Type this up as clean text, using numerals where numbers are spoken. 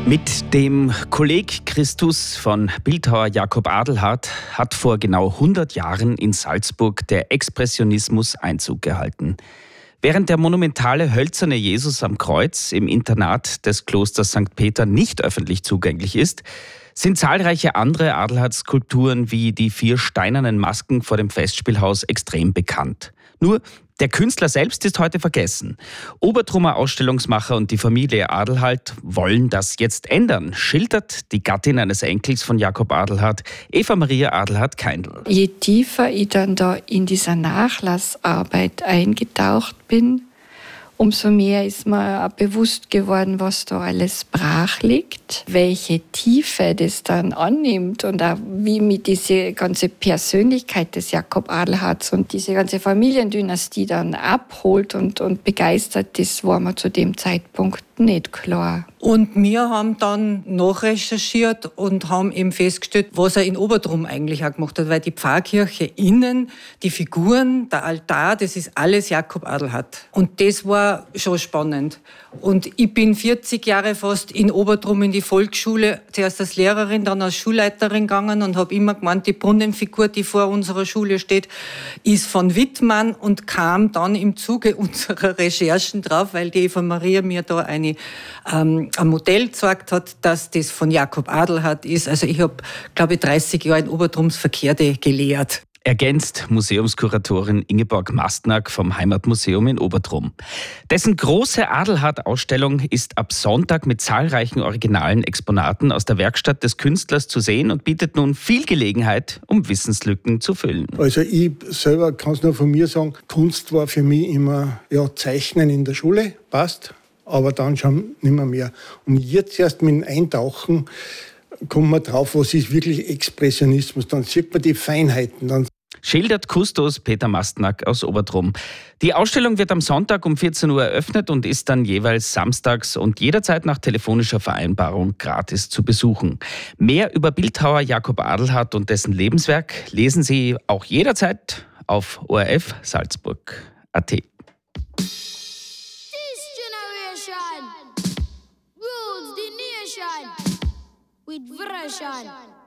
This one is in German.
Mit dem Kolleg Christus von Bildhauer Jakob Adelhard hat vor genau 100 Jahren in Salzburg der Expressionismus Einzug gehalten. Während der monumentale hölzerne Jesus am Kreuz im Internat des Klosters St. Peter nicht öffentlich zugänglich ist, sind zahlreiche andere Adelhard-Skulpturen wie die 4 steinernen Masken vor dem Festspielhaus extrem bekannt. Nur der Künstler selbst ist heute vergessen. Obertrummer Ausstellungsmacher und die Familie Adelhard wollen das jetzt ändern, schildert die Gattin eines Enkels von Jakob Adelhard, Eva Maria Adelhard-Keindl. Je tiefer ich dann da in dieser Nachlassarbeit eingetaucht bin, umso mehr ist mir auch bewusst geworden, was da alles brach liegt, welche Tiefe das dann annimmt und auch wie mich diese ganze Persönlichkeit des Jakob Adelhards und diese ganze Familiendynastie dann abholt und begeistert, das war mir zu dem Zeitpunkt nicht klar. Und wir haben dann nachrecherchiert und haben eben festgestellt, was er in Obertrum eigentlich auch gemacht hat, weil die Pfarrkirche innen, die Figuren, der Altar, das ist alles Jakob Adelhard. Und das war schon spannend. Und ich bin 40 Jahre fast in Obertrum in die Volksschule, zuerst als Lehrerin, dann als Schulleiterin gegangen und habe immer gemeint, die Brunnenfigur, die vor unserer Schule steht, ist von Wittmann und kam dann im Zuge unserer Recherchen drauf, weil die Eva Maria mir da ein Modell gezeigt hat, dass das von Jakob Adelhard ist. Also ich habe, glaube ich, 30 Jahre in Obertrums Verkehrte gelehrt. Ergänzt Museumskuratorin Ingeborg Mastnack vom Heimatmuseum in Obertrum. Dessen große Adelhard-Ausstellung ist ab Sonntag mit zahlreichen originalen Exponaten aus der Werkstatt des Künstlers zu sehen und bietet nun viel Gelegenheit, um Wissenslücken zu füllen. Also ich selber kann es nur von mir sagen, Kunst war für mich immer Zeichnen in der Schule, passt, aber dann schon nicht mehr. Und jetzt erst mit dem Eintauchen kommt man drauf, was ist wirklich Expressionismus. Dann sieht man die Feinheiten. Dann schildert Kustos Peter Mastnack aus Obertrum. Die Ausstellung wird am Sonntag um 14 Uhr eröffnet und ist dann jeweils samstags und jederzeit nach telefonischer Vereinbarung gratis zu besuchen. Mehr über Bildhauer Jakob Adelhard und dessen Lebenswerk lesen Sie auch jederzeit auf ORF-Salzburg.at. Rules the nation with version.